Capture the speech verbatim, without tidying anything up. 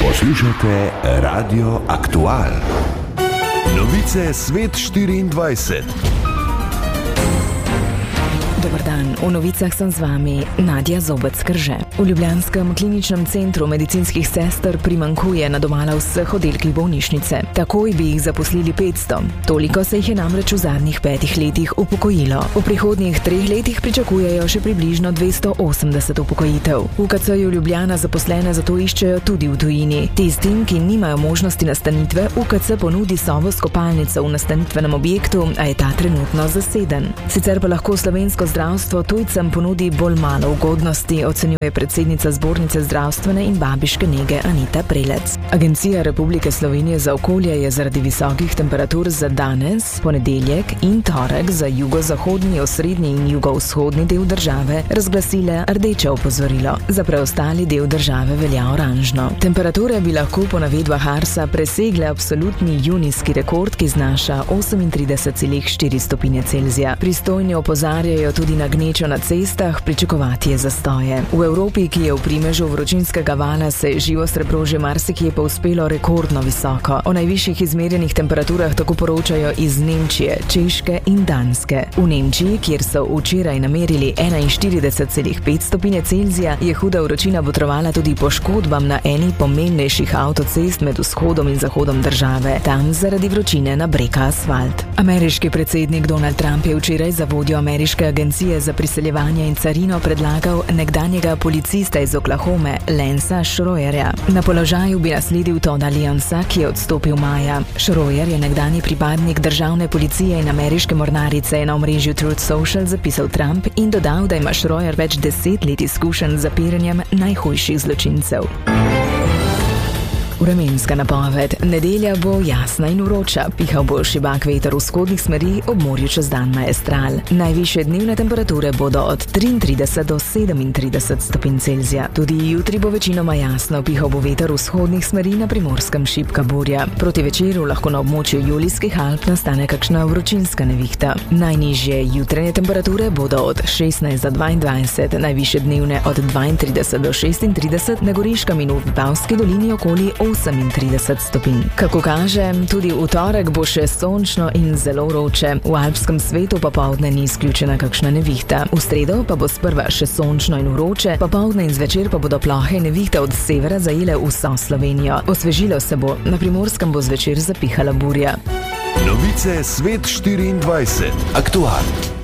Poslušate Radio Aktual. Novice Svet štiriindvajset. Dobar dan, v novicah sem z vami Nadja Zobec-Krže. V ljubljanskem kliničnem centru medicinskih sester primankuje na domala vseh oddelkih bolnišnice. Takoj bi jih zaposlili petsto. Toliko se jih je namreč v zadnjih petih letih upokojilo. V prihodnjih treh letih pričakujejo še približno dvesto osemdeset upokojitev. V U K C-ju Ljubljana zaposlene zato iščejo tudi v tujini. Tistim, ki nimajo možnosti nastanitve, U K C ponudi sobo s kopalnico v nastanitvenem objektu, a je ta trenutno zaseden. Sicer pa lahko slovensko zdravstvo tujcem ponudi bolj malo ugodnosti, ocenjuje predsednica Zbornice zdravstvene in babiške nege Anita Prelec. Agencija Republike Slovenije za okolje je zaradi visokih temperatur za danes, ponedeljek in torek za jugozahodni, osrednji in jugovzhodni del države razglasila rdeče opozorilo. Za preostali del države velja oranžno. Temperature bi lahko po navedbah Arsa presegle absolutni junijski rekord, ki znaša osemintrideset celih štiri stopinje Celzija. Pristojni opozarjajo tudi na gnečo na cestah, pričakovati je zastoje. V Evropi, ki je v primežu vročinskega vala, se je živo srebro že marsikje povzpelo rekordno visoko. O najvišjih izmerjenih temperaturah tako poročajo iz Nemčije, Češke in Danske. V Nemčiji, kjer so včeraj namerili enainštirideset celih pet stopinje Celzija, je huda vročina botrovala tudi poškodbam na eni pomembnejših avtocest med vzhodom in zahodom države. Tam zaradi vročine nabreka asfalt. Ameriški predsednik Donald Trump je včeraj za vodjo ameriške agencije za priseljevanje in carino predlagal nekdanjega policista iz Oklahome, Lanca Schroyerja. Na položaju bi nasledil Todda Leonsa, ki je odstopil maja. Schroyer je nekdanji pripadnik državne policije in ameriške mornarice, je na omrežju Truth Social zapisal Trump in dodal, da ima Schroyer več deset let izkušenj z zapiranjem najhujših zločincev. Vremenska napoved. Nedelja bo jasna in vroča, pihal bo šibak veter vzhodnih smeri, ob morju čez dan majestral. Najvišje dnevne temperature bodo od triintrideset do sedemintrideset stopinj Celzija. Tudi jutri bo večinoma jasno, pihal bo veter vzhodnih smeri, na Primorskem šibka burja. Proti večeru lahko na območju Julijskih Alp nastane kakšna vročinska nevihta. Najnižje jutranje temperature bodo od šestnajst do dvaindvajset, najvišje dnevne od dvaintrideset do šestintrideset, na Goriškem in v Vipavski dolini okoli osemintrideset stopinj. Kako kaže, tudi v torek bo še sončno in zelo vroče. V alpskem svetu popoldne ni izključena kakšna nevihta. V sredo pa bo sprva še sončno in vroče, popoldne in zvečer pa bodo plohe nevihte od severa zajele vso Slovenijo. Osvežilo se bo, na Primorskem bo zvečer zapihala burja. Novice Svet štiriindvajset. Aktual.